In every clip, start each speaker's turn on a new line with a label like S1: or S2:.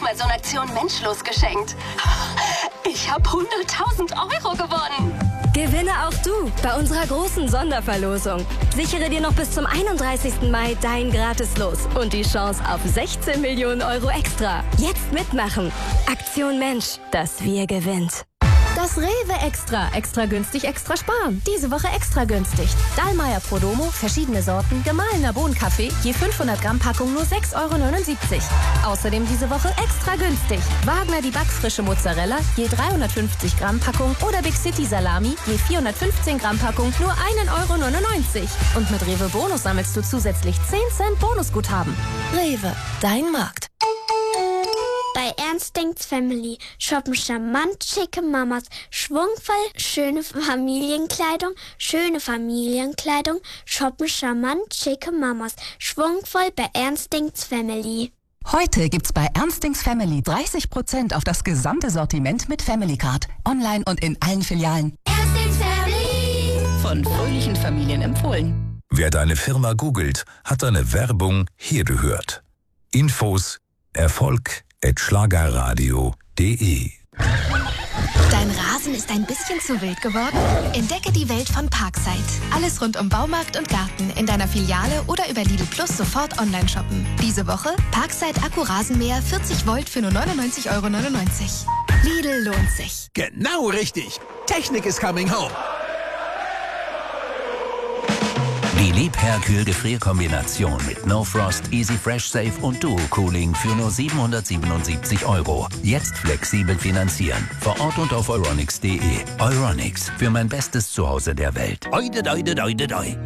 S1: mal so eine Aktion Mensch losgeschenkt. Ich habe 100.000 Euro gewonnen.
S2: Gewinne auch du bei unserer großen Sonderverlosung. Sichere dir noch bis zum 31. Mai dein Gratis-Los und die Chance auf 16 Millionen Euro extra. Jetzt mitmachen. Aktion Mensch, das Wir gewinnt.
S3: Das Rewe Extra. Extra günstig, extra sparen. Diese Woche extra günstig. Dallmayr Prodomo, verschiedene Sorten, gemahlener Bohnenkaffee, je 500 Gramm Packung nur 6,79 €. Außerdem diese Woche extra günstig. Wagner die backfrische Mozzarella, je 350 Gramm Packung oder Big City Salami, je 415 Gramm Packung nur 1,99 €. Und mit Rewe Bonus sammelst du zusätzlich 10 Cent Bonusguthaben. Rewe, dein Markt.
S4: Bei Ernst Denkt's Family shoppen charmant schicke Mamas, schwungvoll schöne Familienkleidung, shoppen charmant schicke Mamas, schwungvoll bei Ernst Denkt's Family.
S5: Heute gibt's bei Ernst Denkt's Family 30% auf das gesamte Sortiment mit Family Card. Online und in allen Filialen.
S4: Ernst Denkt's Family.
S5: Von fröhlichen Familien empfohlen.
S6: Wer deine Firma googelt, hat deine Werbung hier gehört. Infos, Erfolg@schlagerradio.de.
S7: Dein Rasen ist ein bisschen zu wild geworden? Entdecke die Welt von Parkside. Alles rund um Baumarkt und Garten in deiner Filiale oder über Lidl Plus sofort online shoppen. Diese Woche Parkside Akku-Rasenmäher 40 Volt für nur 99,99 €. Lidl lohnt sich.
S8: Genau richtig. Technik is coming home.
S9: Die Liebherr-Kühl-Gefrier-Kombination mit No Frost, Easy Fresh Safe und Duo Cooling für nur 777 €. Jetzt flexibel finanzieren. Vor Ort und auf euronics.de. Euronics, für mein bestes Zuhause der Welt. Oide, oide, oide, oide.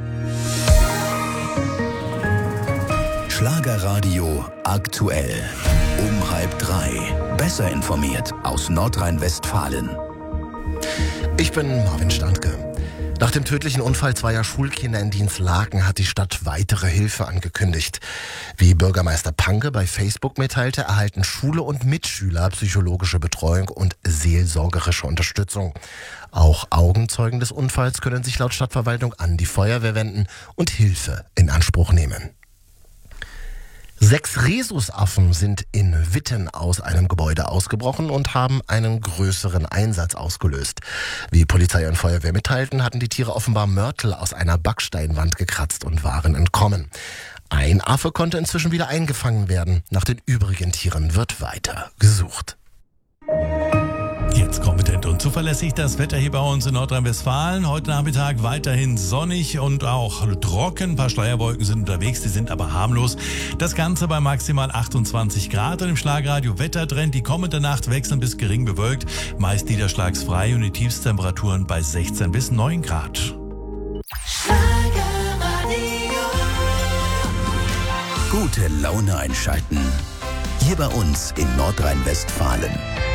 S6: Schlagerradio aktuell. Um 2:30. Besser informiert aus Nordrhein-Westfalen.
S10: Ich bin Marvin Standke. Nach dem tödlichen Unfall zweier Schulkinder in Dinslaken hat die Stadt weitere Hilfe angekündigt. Wie Bürgermeister Panke bei Facebook mitteilte, erhalten Schule und Mitschüler psychologische Betreuung und seelsorgerische Unterstützung. Auch Augenzeugen des Unfalls können sich laut Stadtverwaltung an die Feuerwehr wenden und Hilfe in Anspruch nehmen. 6 Rhesusaffen sind in Witten aus einem Gebäude ausgebrochen und haben einen größeren Einsatz ausgelöst. Wie Polizei und Feuerwehr mitteilten, hatten die Tiere offenbar Mörtel aus einer Backsteinwand gekratzt und waren entkommen. Ein Affe konnte inzwischen wieder eingefangen werden. Nach den übrigen Tieren wird weiter gesucht.
S11: Jetzt kompetent und zuverlässig das Wetter hier bei uns in Nordrhein-Westfalen. Heute Nachmittag weiterhin sonnig und auch trocken. Ein paar Schleierwolken sind unterwegs, die sind aber harmlos. Das Ganze bei maximal 28 Grad und im Schlagradio Wettertrend. Die kommende Nacht wechseln bis gering bewölkt, meist niederschlagsfrei und die Tiefstemperaturen bei 16 bis 9 Grad.
S6: Gute Laune einschalten. Hier bei uns in Nordrhein-Westfalen.